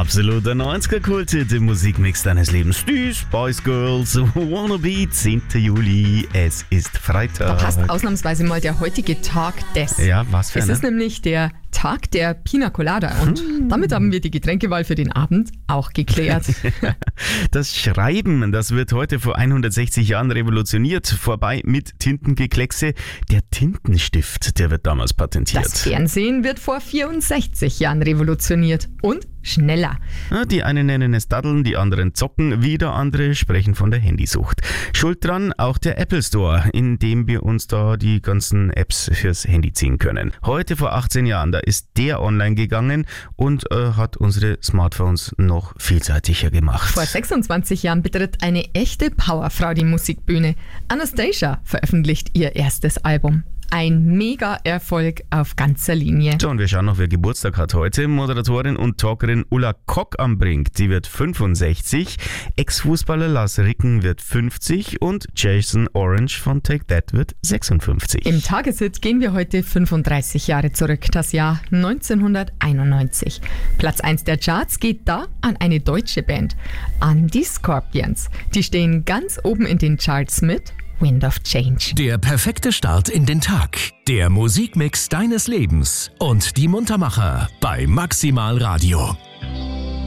Absoluter 90er-Kult im Musikmix deines Lebens. Die Spice Girls, Wannabe, 10. Juli, es ist Freitag. Da passt ausnahmsweise mal der heutige Tag des. Ja, was für Es eine? ist nämlich der Tag der Pina Colada und damit haben wir die Getränkewahl für den Abend auch geklärt. Das Schreiben, das wird heute vor 160 Jahren revolutioniert. Vorbei mit Tintengekleckse. Der Tintenstift, der wird damals patentiert. Das Fernsehen wird vor 64 Jahren revolutioniert und schneller. Ja, die einen nennen es Daddeln, die anderen zocken, wieder andere sprechen von der Handysucht. Schuld dran auch der Apple Store, in dem wir uns da die ganzen Apps fürs Handy ziehen können. Heute vor 18 Jahren, da ist der online gegangen und hat unsere Smartphones noch vielseitiger gemacht. Vor 26 Jahren betritt eine echte Powerfrau die Musikbühne. Anastacia veröffentlicht ihr erstes Album. Ein Mega-Erfolg auf ganzer Linie. So, und wir schauen noch, wer Geburtstag hat heute. Moderatorin und Talkerin Ulla Kock am Brink, die wird 65. Ex-Fußballer Lars Ricken wird 50 und Jason Orange von Take That wird 56. Im Tageshit gehen wir heute 35 Jahre zurück, das Jahr 1991. Platz 1 der Charts geht da an eine deutsche Band, an die Scorpions. Die stehen ganz oben in den Charts mit Wind of Change. Der perfekte Start in den Tag. Der Musikmix deines Lebens und die Muntermacher bei Maximal Radio.